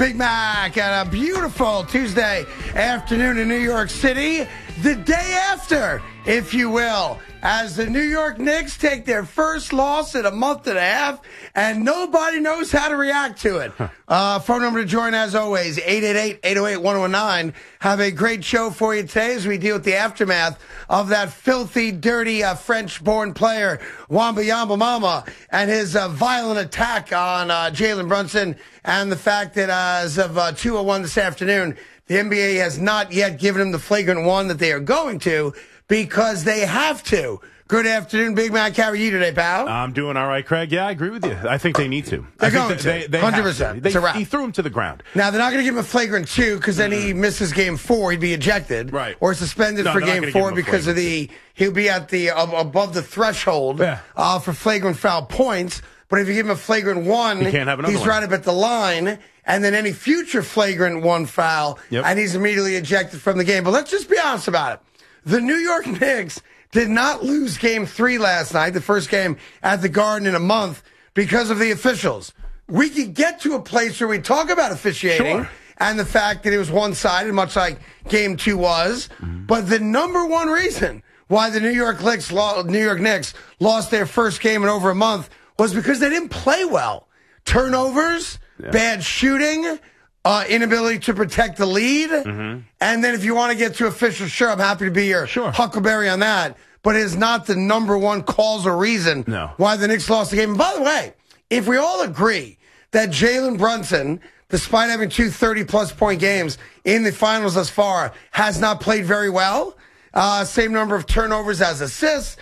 Big Mac and a beautiful Tuesday afternoon in New York City. The day after, if you will, as the New York Knicks take their first loss in a month and a half, and nobody knows how to react to it. Phone number to join, as always, 888-808-1019. Have a great show for you today as we deal with the aftermath of that filthy, dirty French-born player, Wembanyama Mama, and his violent attack on Jalen Brunson, and the fact that as of 2:01 this afternoon, the NBA has not yet given him the flagrant one that they are going to, because they have to. Good afternoon, Big Mac. How are you today, pal? I'm doing all right, Craig. Yeah, I agree with you. I think they need to. They're going to. They 100%. It's a wrap. He threw him to the ground. Now, they're not going to give him a flagrant 2 because then he misses game 4. He'd be ejected. Right. Or suspended for game 4 because of he'll be at the above the threshold for flagrant foul points. But if you give him a flagrant 1, he can't have another he's one. right up at the line. And then any future flagrant 1 foul, and he's immediately ejected from the game. But let's just be honest about it. The New York Knicks did not lose game 3 last night, the first game at the Garden in a month, because of the officials. We could get to a place where we talk about officiating and the fact that it was one-sided, much like game 2 was. But the number one reason why the New York Knicks lost their first game in over a month was because they didn't play well. Turnovers, bad shooting, inability to protect the lead. And then if you want to get to officials, sure, I'm happy to be your huckleberry on that. But it is not the number one cause or reason why the Knicks lost the game. And by the way, if we all agree that Jalen Brunson, despite having 2 30-plus point games in the finals thus far, has not played very well, same number of turnovers as assists,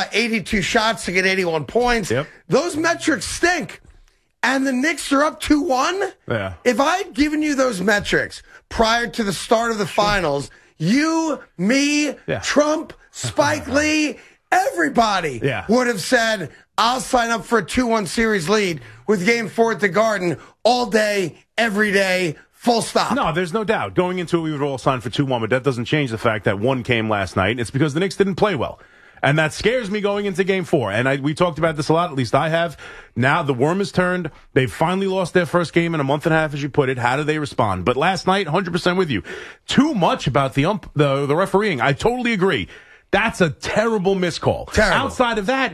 82 shots to get 81 points. Those metrics stink. And the Knicks are up 2-1. If I had given you those metrics prior to the start of the finals, you, me, Trump, Spike Lee, everybody would have said, I'll sign up for a 2-1 series lead with game 4 at the Garden all day, every day, full stop. No, there's no doubt. Going into it, we would all sign for 2-1, but that doesn't change the fact that 1 came last night. It's because the Knicks didn't play well. And that scares me going into game 4. And we talked about this a lot, at least I have. Now the worm has turned. They've finally lost their first game in a month and a half, as you put it. How do they respond? But last night, 100% with you. Too much about the refereeing. I totally agree. That's a terrible miscall. Terrible. Outside of that,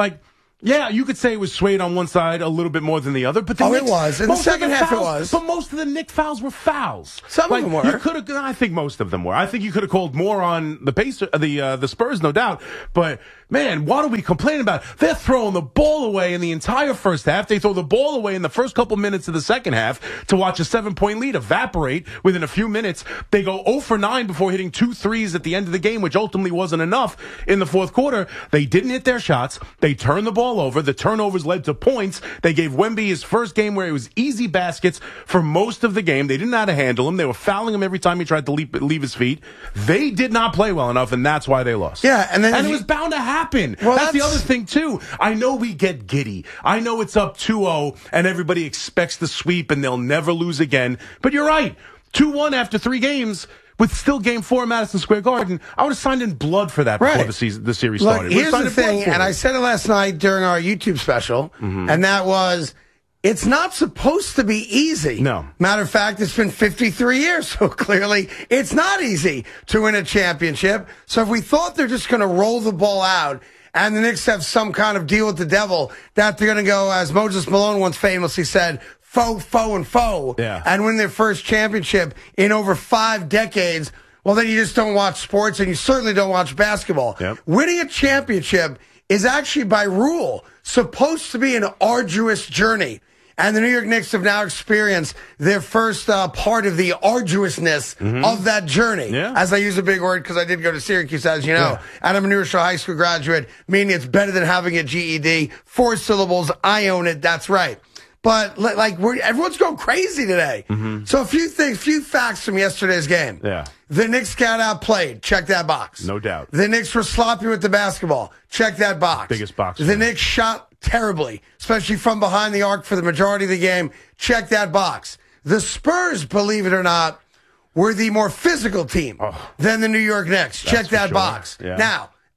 yeah, you could say it was swayed on one side a little bit more than the other, but the Knicks, it was. In the second half, it was. But most of the Knicks fouls were fouls. Some of them were. I think most of them were. I think you could have called more on the Spurs, no doubt. But man, what are we complaining about? They're throwing the ball away in the entire first half. They throw the ball away in the first couple minutes of the second half to watch a 7-point lead evaporate within a few minutes. They go 0 for 9 before hitting 2 threes at the end of the game, which ultimately wasn't enough in the fourth quarter. They didn't hit their shots. They turned the ball over. The turnovers led to points. They gave Wemby his first game where it was easy baskets for most of the game. They didn't know how to handle him. They were fouling him every time he tried to leave his feet. They did not play well enough, and that's why they lost. Yeah, and it was bound to happen. Well, that's the other thing, too. I know we get giddy. I know it's up 2-0, and everybody expects the sweep, and they'll never lose again. But you're right. 2-1 after 3 games. With still game 4 at Madison Square Garden, I would have signed in blood for that before the series started. Here's the thing, and I said it last night during our YouTube special, and that was, it's not supposed to be easy. No. Matter of fact, it's been 53 years, so clearly it's not easy to win a championship. So if we thought they're just going to roll the ball out and the Knicks have some kind of deal with the devil, that they're going to go, as Moses Malone once famously said, foe, and foe, and win their first championship in over 5 decades, well, then you just don't watch sports, and you certainly don't watch basketball. Winning a championship is actually, by rule, supposed to be an arduous journey. And the New York Knicks have now experienced their first part of the arduousness of that journey. As I use a big word because I did go to Syracuse, as you know. And I'm a New Rochelle High School graduate, meaning it's better than having a GED. 4 syllables, I own it, that's right. But everyone's going crazy today. So a few facts from yesterday's game. The Knicks got outplayed. Check that box. No doubt. The Knicks were sloppy with the basketball. Check that box. Biggest box. The Knicks shot terribly, especially from behind the arc for the majority of the game. Check that box. The Spurs, believe it or not, were the more physical team than the New York Knicks. Check that box. Now,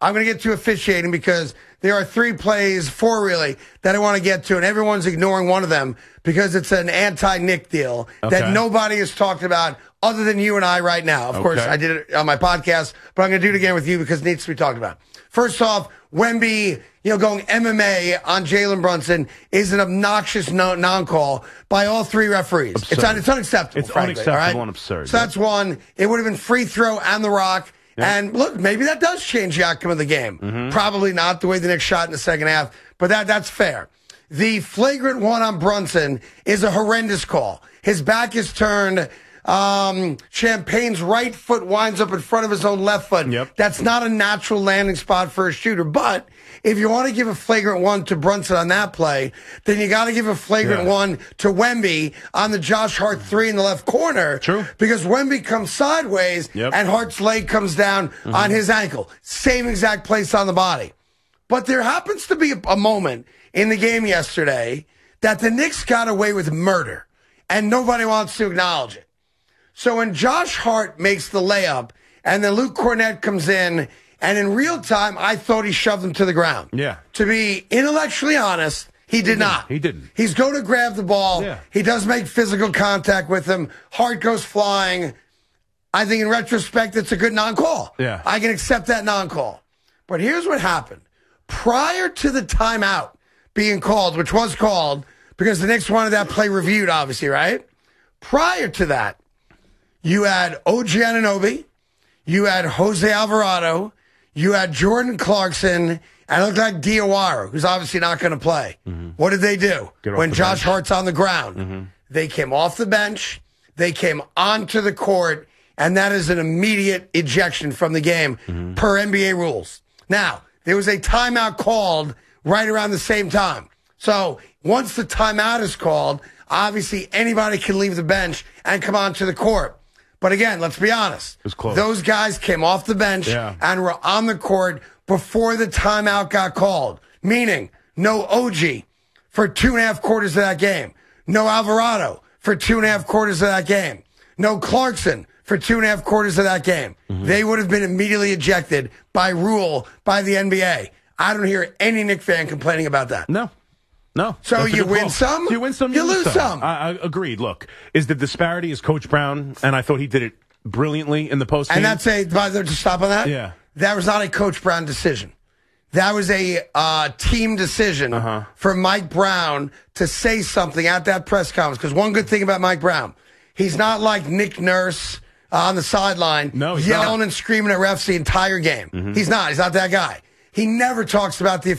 I'm going to get to officiating because there are 3 plays, 4 really, that I want to get to, and everyone's ignoring one of them because it's an anti-Nick deal that nobody has talked about other than you and I right now. Of course, I did it on my podcast, but I'm going to do it again with you because it needs to be talked about. First off, Wemby, going MMA on Jalen Brunson is an obnoxious non-call by all 3 referees. It's unacceptable, It's frankly, unacceptable and absurd. So that's one. It would have been free throw and the rock. Yeah. And look, maybe that does change the outcome of the game. Probably not the way the Knicks shot in the second half, but that's fair. The flagrant one on Brunson is a horrendous call. His back is turned. Champagne's right foot winds up in front of his own left foot. That's not a natural landing spot for a shooter. But if you want to give a flagrant one to Brunson on that play, then you got to give a flagrant one to Wemby on the Josh Hart 3 in the left corner. True. Because Wemby comes sideways and Hart's leg comes down on his ankle. Same exact place on the body. But there happens to be a moment in the game yesterday that the Knicks got away with murder, and nobody wants to acknowledge it. So when Josh Hart makes the layup, and then Luke Cornett comes in, and in real time, I thought he shoved him to the ground. Yeah. To be intellectually honest, he did not. He didn't. He's going to grab the ball. Yeah. He does make physical contact with him. Hart goes flying. I think in retrospect, it's a good non-call. Yeah. I can accept that non-call. But here's what happened. Prior to the timeout being called, which was called because the Knicks wanted that play reviewed, obviously, right? Prior to that, you had OG Anunoby, you had Jose Alvarado, you had Jordan Clarkson, and it looked like Diawara, who's obviously not going to play. What did they do when Josh Hart's on the ground? They came off the bench, they came onto the court, and that is an immediate ejection from the game per NBA rules. Now, there was a timeout called right around the same time. So once the timeout is called, obviously anybody can leave the bench and come onto the court. But again, let's be honest. It was close. Those guys came off the bench and were on the court before the timeout got called. Meaning, no OG for 2.5 quarters of that game. No Alvarado for 2.5 quarters of that game. No Clarkson for 2.5 quarters of that game. They would have been immediately ejected by rule by the NBA. I don't hear any Knicks fan complaining about that. No. So you win some, you win some, you lose some. I agreed. Look, is the disparity is Coach Brown, and I thought he did it brilliantly in the postgame. And that's to stop on that? Yeah. That was not a Coach Brown decision. That was a team decision for Mike Brown to say something at that press conference. Because one good thing about Mike Brown, he's not like Nick Nurse on the sideline yelling and screaming at refs the entire game. He's not. He's not that guy. He never talks about the